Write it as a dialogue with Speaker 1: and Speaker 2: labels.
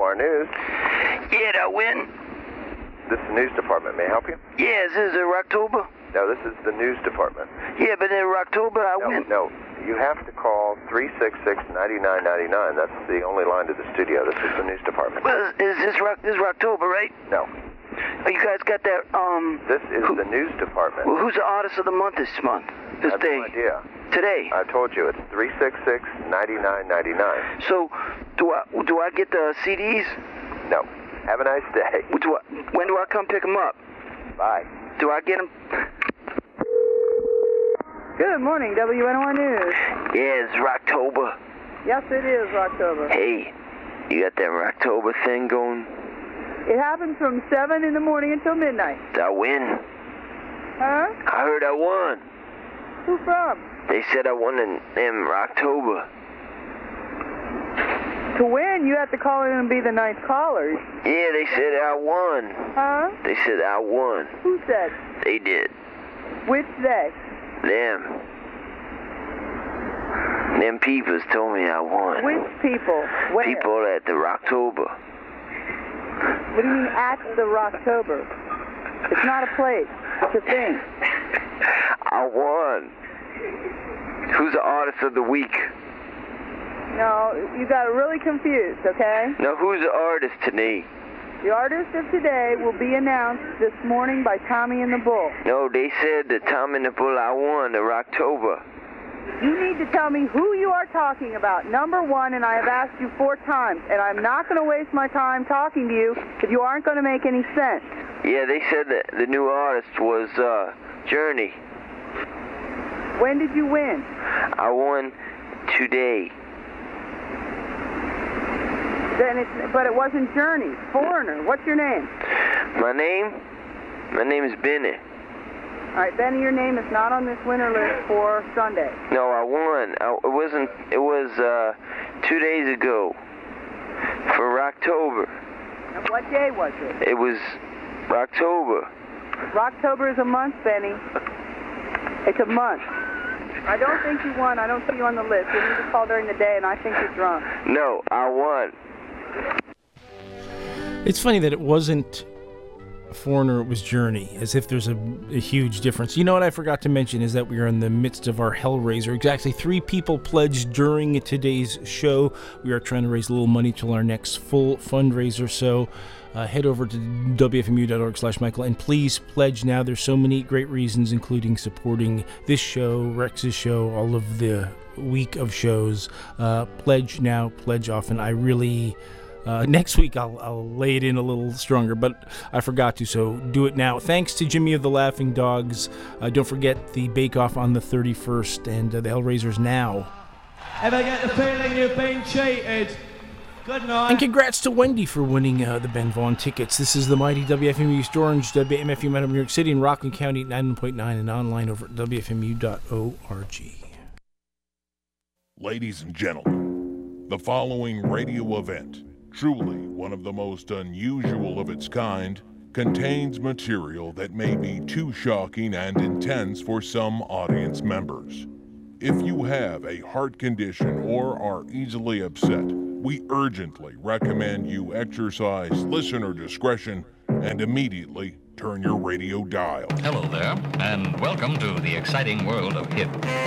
Speaker 1: NOR News.
Speaker 2: Yeah, did I win?
Speaker 1: This is the news department. May I help you?
Speaker 2: Yeah, is this Rocktober?
Speaker 1: No, this is the news department.
Speaker 2: Yeah, but in Rocktober I win.
Speaker 1: No, you have to call 366-9999. That's the only line to the studio. This is the news department.
Speaker 2: Well, is this Rocktober, right?
Speaker 1: No.
Speaker 2: Oh, you guys got that,
Speaker 1: This is the news department.
Speaker 2: Well, who's the artist of the month this month? This
Speaker 1: I have
Speaker 2: day?
Speaker 1: no idea.
Speaker 2: Today?
Speaker 1: I told you, it's 366-9999.
Speaker 2: So, do I get the CDs?
Speaker 1: No. Have a nice day.
Speaker 2: When do I come pick them up?
Speaker 1: Bye.
Speaker 2: Do I get them?
Speaker 3: Good morning, WNOR News.
Speaker 2: Yeah, it's Rocktober.
Speaker 3: Yes, it is Rocktober.
Speaker 2: Hey, you got that Rocktober thing going?
Speaker 3: It happens from 7 in the morning until midnight.
Speaker 2: Did I win?
Speaker 3: Huh?
Speaker 2: I heard I won.
Speaker 3: Who from?
Speaker 2: They said I won in Rocktober.
Speaker 3: To win, you have to call in and be the ninth caller.
Speaker 2: Yeah, they said I won.
Speaker 3: Huh?
Speaker 2: They said I won.
Speaker 3: Who said?
Speaker 2: They did.
Speaker 3: Which they?
Speaker 2: Them. Them peoples told me I won.
Speaker 3: Which people? Where?
Speaker 2: People at the Rocktober.
Speaker 3: What do you mean at the Rocktober? It's not a place. It's a thing.
Speaker 2: I won. Who's the artist of the week?
Speaker 3: No, you got really confused, okay?
Speaker 2: No, who's the artist today?
Speaker 3: The artist of today will be announced this morning by Tommy and the Bull.
Speaker 2: No, they said that Tommy and the Bull I won the Rocktober.
Speaker 3: You need to tell me who you are talking about, number one, and I have asked you 4 times, and I'm not going to waste my time talking to you if you aren't going to make any sense.
Speaker 2: Yeah, they said that the new artist was Journey.
Speaker 3: When did you win?
Speaker 2: I won today.
Speaker 3: But it wasn't Journey. Foreigner. What's your name?
Speaker 2: My name is Benny.
Speaker 3: All right, Benny, your name is not on this winner list for Sunday.
Speaker 2: No, I won. It was 2 days ago for Rocktober.
Speaker 3: And what day was it?
Speaker 2: It was Rocktober.
Speaker 3: Rocktober is a month, Benny. It's a month. I don't think you won. I don't see you on the list. You need to call during the day, and I think you're drunk.
Speaker 2: No, I won.
Speaker 4: It's funny that it wasn't Foreigner, it was Journey, as if there's a huge difference. You know what I forgot to mention is that we are in the midst of our Hellraiser. Exactly 3 people pledged during today's show. We are trying to raise a little money till our next full fundraiser, so head over to wfmu.org/Michael and please pledge now. There's so many great reasons, including supporting this show, Rex's show, all of the week of shows. Pledge now, pledge often. I really... next week I'll lay it in a little stronger, but I forgot to, so do it now. Thanks to Jimmy of the Laughing Dogs. Don't forget the Bake Off on the 31st and the Hellraisers now.
Speaker 5: Ever get the feeling you've been cheated? Good night.
Speaker 4: And congrats to Wendy for winning the Ben Vaughn tickets. This is the mighty WFMU East Orange, WMFU New York City, and Rockland County at 91.9 and online over at WFMU.org.
Speaker 6: Ladies and gentlemen, the following radio event, truly one of the most unusual of its kind, contains material that may be too shocking and intense for some audience members. If you have a heart condition or are easily upset, we urgently recommend you exercise listener discretion and immediately turn your radio dial.
Speaker 7: Hello there, and welcome to the exciting world of hip.